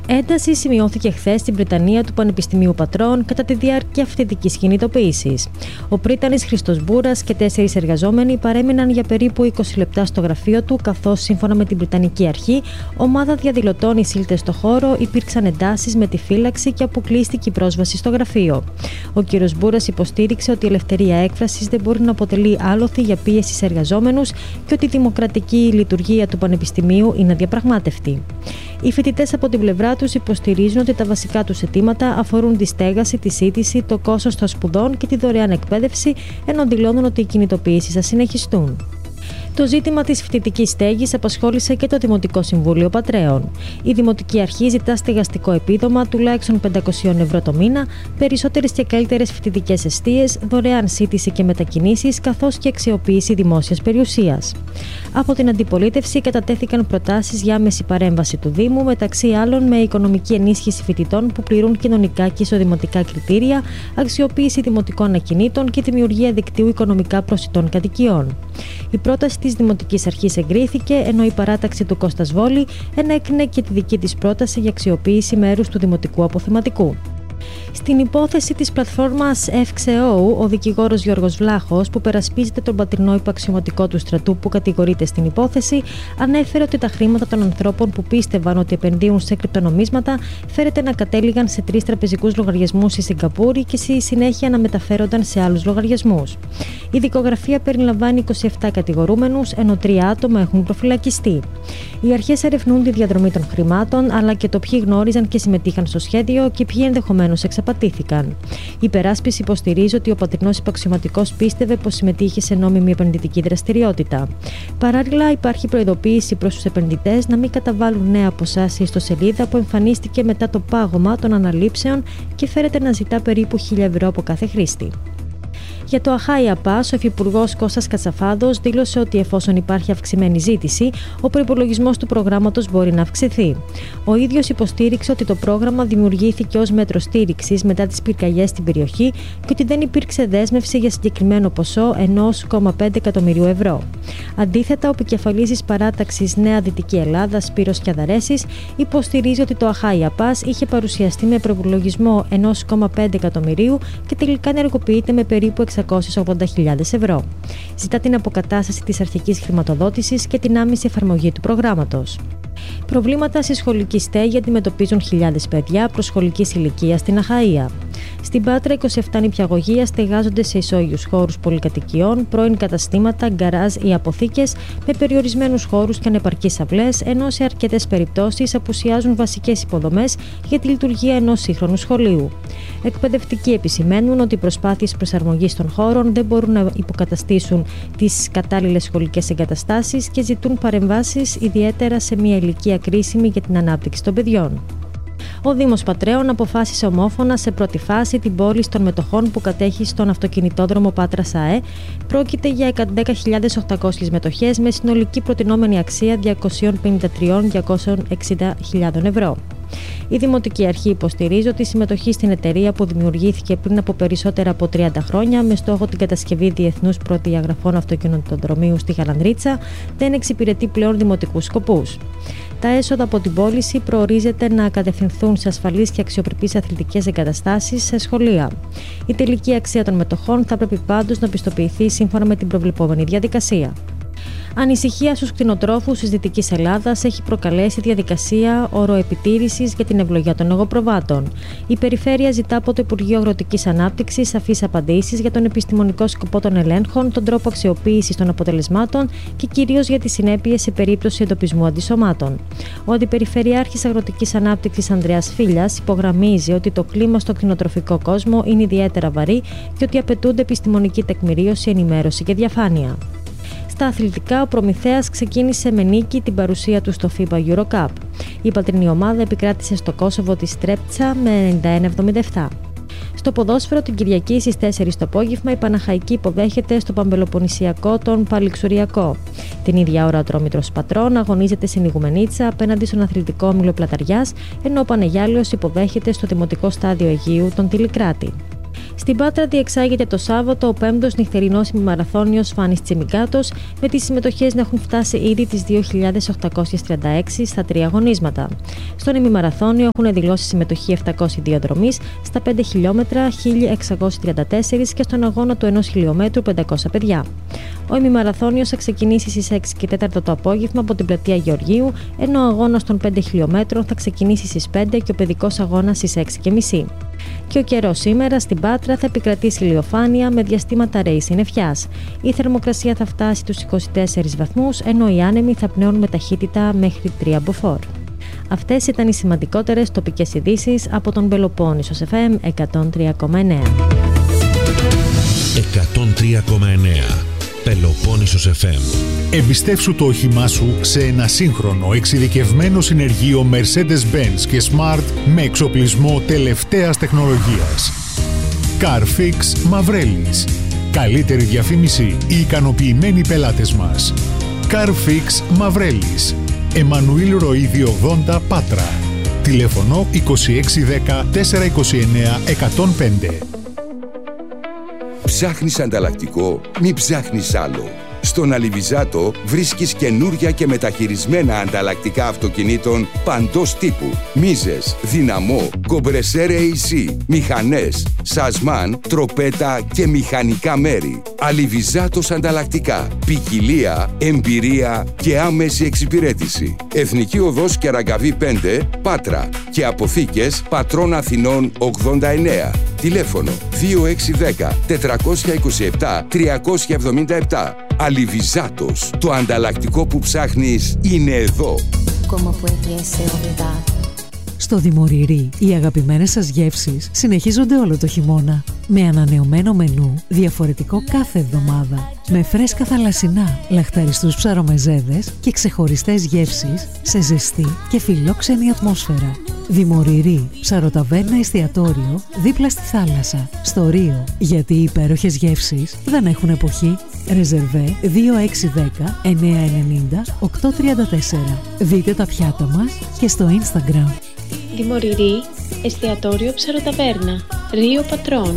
Ένταση σημειώθηκε χθες στην Πριτανία του Πανεπιστημίου Πατρών κατά τη διάρκεια φοιτητικής κινητοποίησης. Ο πρίτανης Χριστός Μπούρας και 4 εργαζόμενοι παρέμειναν για περίπου 20 λεπτά στο γραφείο του, καθώς σύμφωνα με την Πριτανική Αρχή, ομάδα διαδηλωτών εισήλθε στο χώρο, υπήρξαν εντάσεις με τη φύλαξη και αποκλείστηκε η πρόσβαση στο γραφείο. Ο κ. Μπούρας υποστήριξε ότι η ελευθερία έκφρασης δεν μπορεί να αποτελεί άλοθη για πίεση σε εργαζόμενους και ότι η δημοκρατική λειτουργία του Πανεπιστημίου είναι αδιαπραγμάτευτη. Οι φοιτητές από την πλευρά τους υποστηρίζουν ότι τα βασικά τους αιτήματα αφορούν τη στέγαση, τη σύντηση, το κόστος των σπουδών και τη δωρεάν εκπαίδευση, ενώ δηλώνουν ότι οι κινητοποιήσεις θα συνεχιστούν. Το ζήτημα της φοιτητικής στέγης απασχόλησε και το Δημοτικό Συμβούλιο Πατρέων. Η Δημοτική Αρχή ζητά στεγαστικό επίδομα τουλάχιστον 500 ευρώ το μήνα, περισσότερες και καλύτερες φοιτητικές εστίες, δωρεάν σύντηση και μετακινήσεις, καθώς και αξιοποίηση δημόσιας περιουσίας. Από την αντιπολίτευση κατατέθηκαν προτάσεις για άμεση παρέμβαση του Δήμου, μεταξύ άλλων με οικονομική ενίσχυση φοιτητών που πληρούν κοινωνικά και εισοδηματικά κριτήρια, αξιοποίηση δημοτικών ακινήτων και δημιουργία δικτύου οικονομικά προσιτών κατοικιών. Η πρόταση της Δημοτικής Αρχής εγκρίθηκε, ενώ η παράταξη του Κώστας Βόλη ενέκρινε και τη δική της πρόταση για αξιοποίηση μέρους του δημοτικού αποθεματικού. Στην υπόθεση της πλατφόρμας FXEO, ο δικηγόρος Γιώργος Βλάχος, που περασπίζεται τον πατρινό υπαξιωματικό του στρατού που κατηγορείται στην υπόθεση, ανέφερε ότι τα χρήματα των ανθρώπων που πίστευαν ότι επενδύουν σε κρυπτονομίσματα φέρεται να κατέληγαν σε 3 τραπεζικούς λογαριασμούς στη Σιγκαπούρη και στη συνέχεια να μεταφέρονταν σε άλλους λογαριασμούς. Η δικογραφία περιλαμβάνει 27 κατηγορούμενους, ενώ 3 άτομα έχουν προφυλακιστεί. Οι αρχές ερευνούν τη διαδρομή των χρημάτων, αλλά και το ποιοι γνώριζαν και συμμετείχαν στο σχέδιο και ποιοι ενδεχομένως εξαπατήθηκαν. Η υπεράσπιση υποστηρίζει ότι ο πατρινός υπαξιωματικός πίστευε πως συμμετείχε σε νόμιμη επενδυτική δραστηριότητα. Παράλληλα, υπάρχει προειδοποίηση προς τους επενδυτές να μην καταβάλουν νέα ποσά σε ιστοσελίδα που εμφανίστηκε μετά το πάγωμα των αναλήψεων και φέρεται να ζητά περίπου 1.000 ευρώ από κάθε χρήστη. Για το Αχάια Pass, ο Υφυπουργός Κώστας Κατσαφάδος δήλωσε ότι εφόσον υπάρχει αυξημένη ζήτηση, ο προϋπολογισμός του προγράμματος μπορεί να αυξηθεί. Ο ίδιος υποστήριξε ότι το πρόγραμμα δημιουργήθηκε ως μέτρο στήριξης μετά τις πυρκαγιές στην περιοχή και ότι δεν υπήρξε δέσμευση για συγκεκριμένο ποσό 1,5 εκατομμυρίου ευρώ. Αντίθετα, ο επικεφαλής της παράταξης Νέα Δυτική Ελλάδα, Σπύρος Κιαδαρέσης, υποστηρίζει ότι το Αχάια Pass είχε παρουσιαστεί με προϋπολογισμό 1,5 εκατομμυρίου και τελικά ενεργοποιείται με περίπου 680.000 ευρώ. Ζητά την αποκατάσταση της αρχικής χρηματοδότησης και την άμεση εφαρμογή του προγράμματος. Προβλήματα στη σχολική στέγη αντιμετωπίζουν χιλιάδες παιδιά προσχολικής ηλικίας στην Αχαΐα. Στην Πάτρα, 27 νηπιαγωγεία στεγάζονται σε ισόγειους χώρους πολυκατοικιών, πρώην καταστήματα, γκαράζ ή αποθήκες με περιορισμένους χώρους και ανεπαρκείς αυλές, ενώ σε αρκετές περιπτώσεις απουσιάζουν βασικές υποδομές για τη λειτουργία ενός σύγχρονου σχολείου. Εκπαιδευτικοί επισημαίνουν ότι οι προσπάθειες προσαρμογής των χώρων δεν μπορούν να υποκαταστήσουν τις κατάλληλες σχολικές εγκαταστάσεις και ζητούν παρεμβάσεις, ιδιαίτερα σε μια ηλικία κρίσιμη για την ανάπτυξη των παιδιών. Ο Δήμος Πατρέων αποφάσισε ομόφωνα σε πρώτη φάση την πώληση των μετοχών που κατέχει στον αυτοκινητόδρομο Πάτρας ΑΕ. Πρόκειται για 10.800 μετοχές με συνολική προτινόμενη αξία 253.260.000 ευρώ. Η Δημοτική Αρχή υποστηρίζει ότι η συμμετοχή στην εταιρεία που δημιουργήθηκε πριν από περισσότερα από 30 χρόνια με στόχο την κατασκευή διεθνούς προδιαγραφών αυτοκινητοδρομίου στη Γαλανδρίτσα δεν εξυπηρετεί πλέον δημοτικούς σκοπούς. Τα έσοδα από την πώληση προορίζεται να κατευθυνθούν σε ασφαλείς και αξιοπρεπείς αθλητικές εγκαταστάσεις σε σχολεία. Η τελική αξία των μετοχών θα πρέπει πάντως να πιστοποιηθεί σύμφωνα με την προβλεπόμενη διαδικασία. Ανησυχία στους κτηνοτρόφους της Δυτικής Ελλάδας έχει προκαλέσει διαδικασία οροεπιτήρησης για την ευλογία των εγωπροβάτων. Η Περιφέρεια ζητά από το Υπουργείο Αγροτικής Ανάπτυξης σαφείς απαντήσεις για τον επιστημονικό σκοπό των ελέγχων, τον τρόπο αξιοποίησης των αποτελεσμάτων και κυρίως για τις συνέπειες σε περίπτωση εντοπισμού αντισωμάτων. Ο Αντιπεριφερειάρχης Αγροτικής Ανάπτυξης Ανδρέας Φίλιας υπογραμμίζει ότι το κλίμα στο κτηνοτροφικό κόσμο είναι ιδιαίτερα βαρύ και ότι απαιτούνται επιστημονική τεκμηρίωση, ενημέρωση και διαφάνεια. Στα αθλητικά, ο Προμηθέας ξεκίνησε με νίκη την παρουσία του στο FIBA Euro Cup. Η πατρινή ομάδα επικράτησε στο Κόσοβο τη Τρέπτσα με 91-77. Στο ποδόσφαιρο, την Κυριακή στις 4 το απόγευμα, η Παναχαϊκή υποδέχεται στο Παμπελοποννησιακό τον Παλιξουριακό. Την ίδια ώρα, ο Ατρόμητρος Πατρών αγωνίζεται στην Ιγουμενίτσα απέναντι στον Αθλητικό Όμιλο Πλαταριάς, ενώ ο Πανεγιάλεος υποδέχεται στο Δημοτικό Στάδιο Αιγείου τον Τηλικράτη. Στην Πάτρα διεξάγεται το Σάββατο ο 5ος νυχτερινός ημιμαραθώνιος Φάνης Τσιμικάτος, με τις συμμετοχές να έχουν φτάσει ήδη τις 2.836 στα 3 αγωνίσματα. Στον ημιμαραθώνιο έχουν δηλώσει συμμετοχή 702 δρομείς, στα 5 χιλιόμετρα 1.634 και στον αγώνα του 1 χιλιόμετρου 500 παιδιά. Ο ημιμαραθώνιος θα ξεκινήσει στις 6 και 4 το απόγευμα από την πλατεία Γεωργίου, ενώ ο αγώνας των 5 χιλιόμετρων θα ξεκινήσει στις 5 και ο παιδικός αγώνας στις 6.30. Και ο καιρός σήμερα στην Πάτρα θα επικρατήσει ηλιοφάνεια με διαστήματα ρέης συννεφιάς. Η θερμοκρασία θα φτάσει τους 24 βαθμούς, ενώ οι άνεμοι θα πνέουν με ταχύτητα μέχρι 3 μποφόρ. Αυτές ήταν οι σημαντικότερες τοπικές ειδήσεις από τον Πελοπόννησος FM 103,9. 103,9 Πελοπόννησος FM. Εμπιστεύσου το όχημά σου σε ένα σύγχρονο εξειδικευμένο συνεργείο Mercedes-Benz και Smart με εξοπλισμό τελευταίας τεχνολογίας. Carfix Μαυρέλης. Καλύτερη διαφήμιση, οι ικανοποιημένοι πελάτες μας. Carfix Μαυρέλης. Εμμανουήλ Ροΐδη 80 Πάτρα. Τηλέφωνο 2610 429 105. Ψάχνεις ανταλλακτικό, μη ψάχνεις άλλο. Στον Αλιβιζάτο βρίσκεις καινούρια και μεταχειρισμένα ανταλλακτικά αυτοκινήτων παντός τύπου. Μίζες, δυναμό, κομπρεσέρ AC, μηχανές, σασμάν, τροπέτα και μηχανικά μέρη. Αλιβιζάτος ανταλλακτικά. Ποικιλία, εμπειρία και άμεση εξυπηρέτηση. Εθνική Οδός Κεραγκαβή 5, Πάτρα και αποθήκες Πατρών Αθηνών 89. Τηλέφωνο 2610 427 377. Αλιβιζάτος. Το ανταλλακτικό που ψάχνεις είναι εδώ. Στο Δημοριρή, οι αγαπημένες σας γεύσεις συνεχίζονται όλο το χειμώνα. Με ανανεωμένο μενού, διαφορετικό κάθε εβδομάδα. Με φρέσκα θαλασσινά, λαχταριστούς ψαρομεζέδες και ξεχωριστές γεύσεις σε ζεστή και φιλόξενη ατμόσφαιρα. Δημοριρή, ψαροταβέρνα εστιατόριο δίπλα στη θάλασσα, στο Ρίο. Γιατί οι υπέροχες γεύσεις δεν έχουν εποχή. Ρεζερβέ 2610 990 834. Δείτε τα πιάτα μας και στο Instagram. Δημοριρή, εστιατόριο ψαροταβέρνα, Ρίο Πατρών.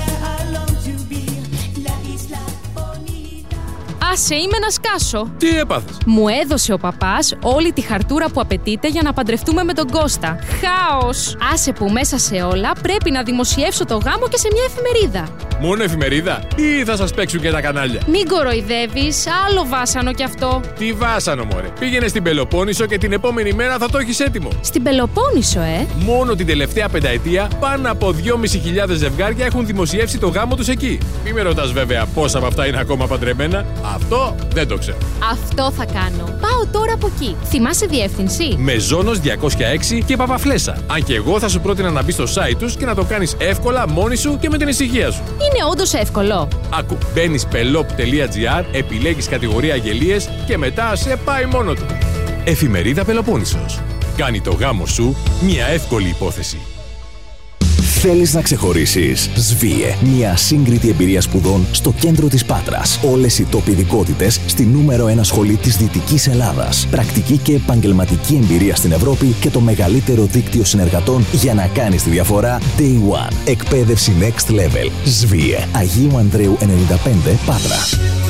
Άσε, είμαι να σκάσω. Τι έπαθες? Μου έδωσε ο παπάς όλη τη χαρτούρα που απαιτείται για να παντρευτούμε με τον Κώστα. Χάος! Άσε που μέσα σε όλα πρέπει να δημοσιεύσω το γάμο και σε μια εφημερίδα. Μόνο εφημερίδα ή θα σας παίξουν και τα κανάλια? Μην κοροϊδεύεις, άλλο βάσανο κι αυτό. Τι βάσανο, μωρέ. Πήγαινε στην Πελοπόννησο και την επόμενη μέρα θα το έχεις έτοιμο. Στην Πελοπόννησο, Μόνο την τελευταία πενταετία πάνω από 2.500 ζευγάρια έχουν δημοσιεύσει το γάμο τους εκεί. Μη με ρωτάς βέβαια πόσα από αυτά είναι ακόμα παντρεμένα. Αυτό δεν το ξέρω. Αυτό θα κάνω. Πάω τώρα από εκεί. Θυμάσαι διεύθυνση? Μεζόνος 206 και Παπαφλέσσα. Αν και εγώ θα σου πρότεινα να μπεις στο site τους και να το κάνεις εύκολα μόνη σου και με την ησυχία σου. Είναι όντως εύκολο. Άκου, μπαίνεις pelop.gr, επιλέγεις κατηγορία αγγελίες και μετά σε πάει μόνο του. Εφημερίδα Πελοπόννησος. Κάνει το γάμο σου μια εύκολη υπόθεση. Θέλεις να ξεχωρίσεις? ΣΒΙΕ. Μια ασύγκριτη εμπειρία σπουδών στο κέντρο της Πάτρας. Όλες οι top ειδικότητες στη νούμερο 1 σχολή της Δυτικής Ελλάδας. Πρακτική και επαγγελματική εμπειρία στην Ευρώπη και το μεγαλύτερο δίκτυο συνεργατών για να κάνεις τη διαφορά Day One. Εκπαίδευση Next Level. ΣΒΙΕ. Αγίου Ανδρέου 95, Πάτρα.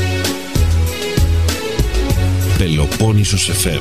Πελοπόννησος FM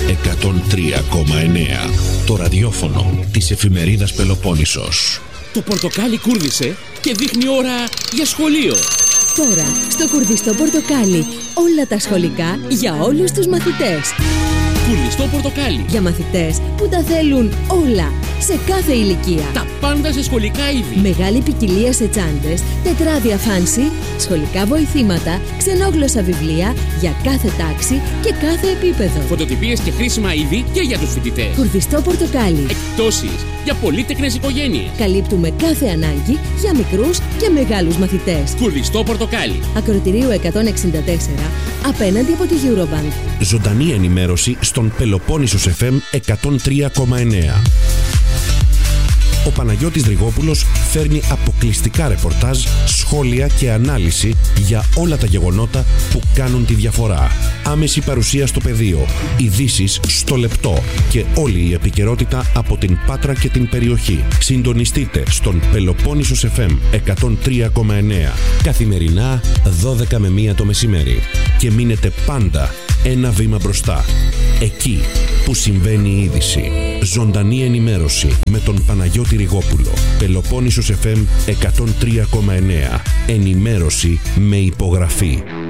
103,9. Το ραδιόφωνο της εφημερίδας Πελοπόννησος. Το πορτοκάλι κούρδισε και δείχνει ώρα για σχολείο. Τώρα, στο κουρδιστό πορτοκάλι, όλα τα σχολικά για όλους τους μαθητές. Κουρδιστό πορτοκάλι. Για μαθητές που τα θέλουν όλα, σε κάθε ηλικία. Τα πάντα σε σχολικά είδη. Μεγάλη ποικιλία σε τσάντες, τετράδια φάνση, σχολικά βοηθήματα, ξενόγλωσσα βιβλία για κάθε τάξη και κάθε επίπεδο. Φωτοτυπίες και χρήσιμα είδη και για τους φοιτητές. Κουρδιστό πορτοκάλι. Εκπτώσεις για πολύτεκνες οικογένειες. Καλύπτουμε κάθε ανάγκη για μικρούς και μεγάλους μαθητές. Κουρδιστό πορτοκάλι. Ακροτηρίου 164, απέναντι από τη Eurobank. Ζωντανή ενημέρωση στον Πελοπόννησος FM 103,9. ο Παναγιώτης Ριγόπουλος φέρνει αποκλειστικά ρεπορτάζ, σχόλια και ανάλυση για όλα τα γεγονότα που κάνουν τη διαφορά. Άμεση παρουσία στο πεδίο, ειδήσεις στο λεπτό και όλη η επικαιρότητα από την Πάτρα και την περιοχή. Συντονιστείτε στον Πελοπόννησος FM 103,9 καθημερινά 12 με 1 το μεσημέρι και μείνετε πάντα ένα βήμα μπροστά. Εκεί που συμβαίνει η είδηση. Ζωντανή ενημέρωση με τον Παναγιώτη Ριγόπουλο. Πελοπόννησος FM 103,9. Ενημέρωση με υπογραφή.